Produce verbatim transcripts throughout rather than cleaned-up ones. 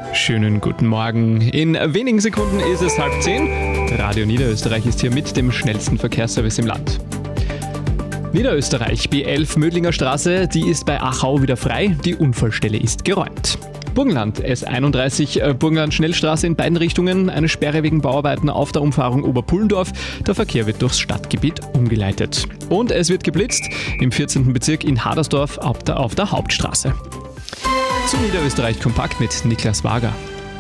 Schönen guten Morgen. In wenigen Sekunden ist es halb zehn. Radio Niederösterreich ist hier mit dem schnellsten Verkehrsservice im Land. Niederösterreich, B elf Mödlinger Straße, die ist bei Achau wieder frei. Die Unfallstelle ist geräumt. Burgenland, S einunddreißig, äh, Burgenland Schnellstraße in beiden Richtungen. Eine Sperre wegen Bauarbeiten auf der Umfahrung Oberpullendorf. Der Verkehr wird durchs Stadtgebiet umgeleitet. Und es wird geblitzt im vierzehnten Bezirk in Hadersdorf auf der, auf der Hauptstraße. Zu Niederösterreich kompakt mit Niklas Wager.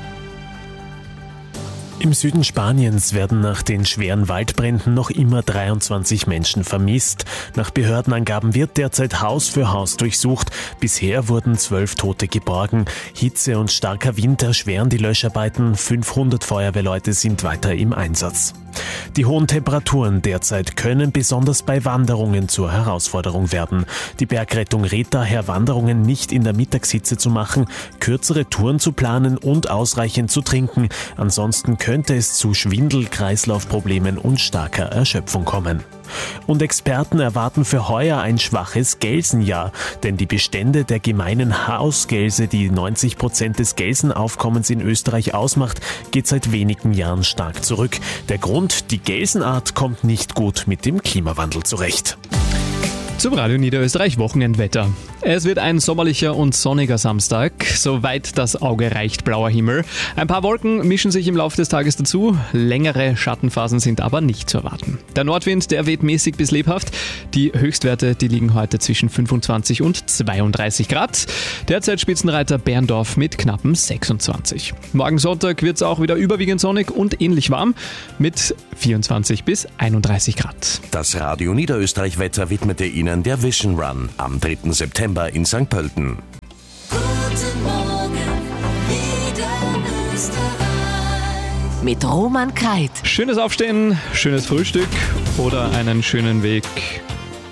Im Süden Spaniens werden nach den schweren Waldbränden noch immer dreiundzwanzig Menschen vermisst. Nach Behördenangaben wird derzeit Haus für Haus durchsucht. Bisher wurden zwölf Tote geborgen. Hitze und starker Wind erschweren die Löscharbeiten. fünfhundert Feuerwehrleute sind weiter im Einsatz. Die hohen Temperaturen derzeit können besonders bei Wanderungen zur Herausforderung werden. Die Bergrettung rät daher, Wanderungen nicht in der Mittagshitze zu machen, kürzere Touren zu planen und ausreichend zu trinken. Ansonsten könnte es zu Schwindel, Kreislaufproblemen und starker Erschöpfung kommen. Und Experten erwarten für heuer ein schwaches Gelsenjahr, denn die Bestände der gemeinen Hausgelse, die neunzig Prozent des Gelsenaufkommens in Österreich ausmacht, geht seit wenigen Jahren stark zurück. Der Grund, die Gelsenart kommt nicht gut mit dem Klimawandel zurecht. Zum Radio Niederösterreich Wochenendwetter. Es wird ein sommerlicher und sonniger Samstag, soweit das Auge reicht, blauer Himmel. Ein paar Wolken mischen sich im Laufe des Tages dazu, längere Schattenphasen sind aber nicht zu erwarten. Der Nordwind, der weht mäßig bis lebhaft. Die Höchstwerte, die liegen heute zwischen fünfundzwanzig und zweiunddreißig Grad. Derzeit Spitzenreiter Berndorf mit knappen sechsundzwanzig. Morgen Sonntag wird es auch wieder überwiegend sonnig und ähnlich warm mit vierundzwanzig bis einunddreißig Grad. Das Radio Niederösterreich Wetter widmete Ihnen der Vision Run am dritten September in Sankt Pölten. Guten Morgen, Niederösterreich. Mit Roman Kreit. Schönes Aufstehen, schönes Frühstück oder einen schönen Weg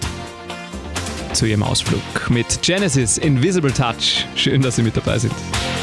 zu Ihrem Ausflug mit Genesis Invisible Touch. Schön, dass Sie mit dabei sind.